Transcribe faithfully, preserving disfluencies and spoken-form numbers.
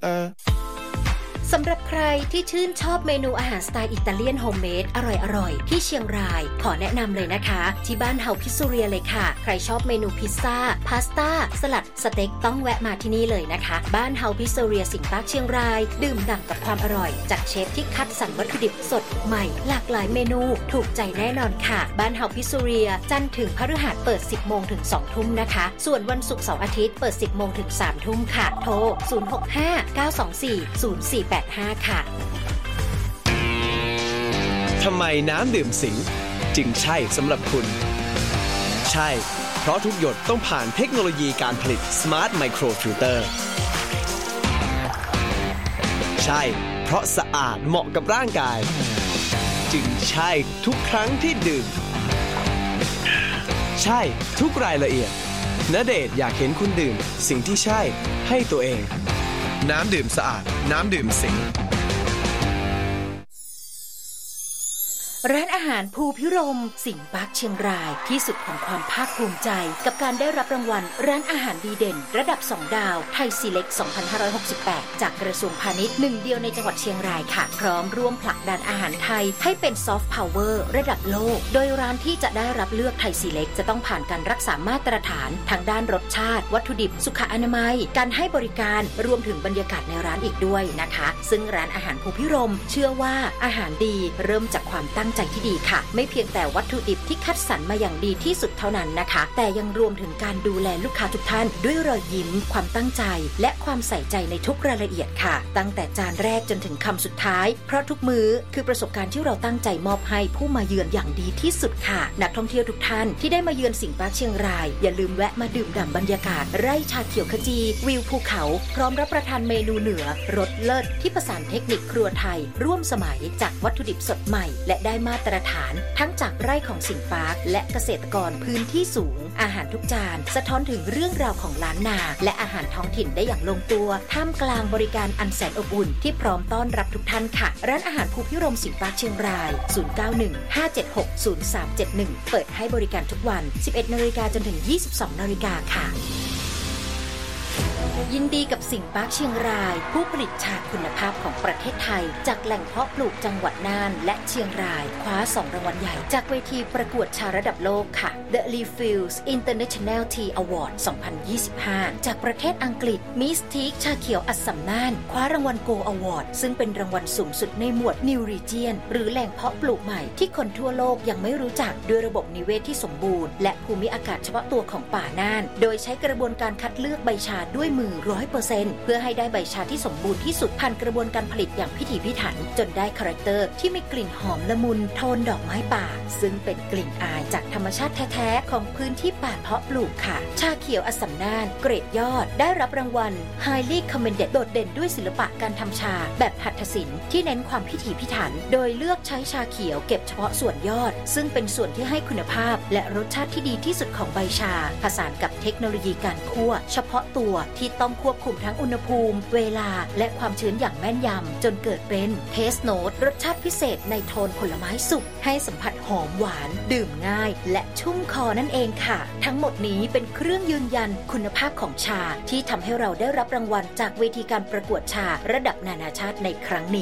เออสำหรับใครที่ชื่นชอบเมนูอาหารสไตล์อิตาเลียนโฮมเมดอร่อยๆที่เชียงรายขอแนะนำเลยนะคะที่บ้านเฮาพิซซูเรียเลยค่ะใครชอบเมนูพิซซ่าพาสต้าสลัดสเต็กต้องแวะมาที่นี่เลยนะคะบ้านเฮาพิซซูเรียสิงห์ปาร์คเชียงรายดื่มด่ำกับความอร่อยจากเชฟที่คัดสรรวัตถุดิบสดใหม่หลากหลายเมนูถูกใจแน่นอนค่ะบ้านเฮาพิซซูเรียจันทร์ถึงพฤหัสเปิด สิบโมงถึงสองทุ่มนะคะส่วนวันศุกร์เสาร์อาทิตย์เปิด สิบโมงถึงสามทุ่มค่ะโทรศูนย์ หก ห้า เก้า สอง สี่ ศูนย์ สี่ แปด ห้าค่ะทำไมน้ำดื่มสิงจึงใช่สำหรับคุณใช่เพราะทุกหยดต้องผ่านเทคโนโลยีการผลิต Smart Micro Filter ใช่เพราะสะอาดเหมาะกับร่างกายจึงใช่ทุกครั้งที่ดื่มใช่ทุกรายละเอียดณเดชน์อยากเห็นคุณดื่มสิ่งที่ใช่ให้ตัวเองน้ำดื่มสะอาดน้ำดื่มสิงร้านอาหารภูพิรมสิงห์ปาร์คเชียงรายที่สุดของความภาคภูมิใจกับการได้รับรางวัลร้านอาหารดีเด่นระดับสองดาวไทยซีเล็กสองพันห้าร้อยหกสิบแปดจากกระทรวงพาณิชย์หนึ่งเดียวในจังหวัดเชียงรายค่ะพร้อมร่วมผลักดันอาหารไทยให้เป็นซอฟต์พาวเวอร์ระดับโลกโดยร้านที่จะได้รับเลือกไทยซีเล็กจะต้องผ่านการรักษามาตรฐานทางด้านรสชาติวัตถุดิบสุขอนามัยการให้บริการรวมถึงบรรยากาศในร้านอีกด้วยนะคะซึ่งร้านอาหารภูพิรมเชื่อว่าอาหารดีเริ่มจากความตั้งใจที่ดีค่ะไม่เพียงแต่วัตถุดิบที่คัดสรรมาอย่างดีที่สุดเท่านั้นนะคะแต่ยังรวมถึงการดูแลลูกค้าทุกท่านด้วยรอยยิ้มความตั้งใจและความใส่ใจในทุกรายละเอียดค่ะตั้งแต่จานแรกจนถึงคำสุดท้ายเพราะทุกมื้อคือประสบการณ์ที่เราตั้งใจมอบให้ผู้มาเยือนอย่างดีที่สุดค่ะนักท่องเที่ยวทุกท่านที่ได้มาเยือนสิงห์ปาร์คเชียงรายอย่าลืมแวะมาดื่มด่ำบรรยากาศไร่ชาเขียวขจีวิวภูเขาพร้อมรับประทานเมนูเหนือรสเลิศที่ผสานเทคนิคครัวไทยร่วมสมัยจากวัตถุดิบสดใหม่และได้มาตรฐานทั้งจากไร่ของสิงห์ปาร์คและเกษตรกรพื้นที่สูงอาหารทุกจานสะท้อนถึงเรื่องราวของล้านนาและอาหารท้องถิ่นได้อย่างลงตัวท่ามกลางบริการอันแสนอบอุ่นที่พร้อมต้อนรับทุกท่านค่ะร้านอาหารภูพิรมสิงห์ปาร์คเชียงรายศูนย์ เก้า หนึ่ง ห้า เจ็ด หก ศูนย์ สาม เจ็ด หนึ่งเปิดให้บริการทุกวัน สิบเอ็ดนาฬิกาจนถึง ยี่สิบสองนาฬิกาค่ะยินดีกับสิงห์ปาร์คเชียงรายผู้ผลิตชาคุณภาพของประเทศไทยจากแหล่งเพาะปลูกจังหวัดน่านและเชียงรายคว้าสองรางวัลใหญ่จากเวทีประกวดชาระดับโลกค่ะ The Leafields International Tea Award สองพันยี่สิบห้าจากประเทศอังกฤษ Miss Teak ชาเขียวอัสสัมน่านคว้ารางวัล Gold Award ซึ่งเป็นรางวัลสูงสุดในหมวด New Region หรือแหล่งเพาะปลูกใหม่ที่คนทั่วโลกยังไม่รู้จักด้วยระบบนิเวศที่สมบูรณ์และภูมิอากาศเฉพาะตัวของป่าน่านโดยใช้กระบวนการคัดเลือกใบชาด้วยมือ ร้อยเปอร์เซ็นต์ เพื่อให้ได้ใบชาที่สมบูรณ์ที่สุดผ่านกระบวนการผลิตอย่างพิถีพิถันจนได้คาแรคเตอร์ที่มีกลิ่นหอมละมุนโทนดอกไม้ป่าซึ่งเป็นกลิ่นอายจากธรรมชาติแท้ๆของพื้นที่ป่าเพาะปลูกค่ะชาเขียวอัสสัมน่านเกรดยอดได้รับรางวัล Highly Commended โดดเด่นด้วยศิลปะการทำชาแบบหัตถศิลป์ที่เน้นความพิถีพิถันโดยเลือกใช้ชาเขียวเก็บเฉพาะส่วนยอดซึ่งเป็นส่วนที่ให้คุณภาพและรสชาติที่ดีที่สุดของใบชาผสานกับเทคโนโลยีการคั่วเฉพาะตัวที่ต้องควบคุมทั้งอุณหภูมิเวลาและความชื้นอย่างแม่นยำจนเกิดเป็นเทสโนตรสชาติพิเศษในโทนผลไม้สุกให้สัมผัสหอมหวานดื่มง่ายและชุ่มคอนั่นเองค่ะทั้งหมดนี้เป็นเครื่องยืนยันคุณภาพของชาที่ทำให้เราได้รับรางวัลจากเวทีการประกวดชาระดับนานาชาติในครั้งนี้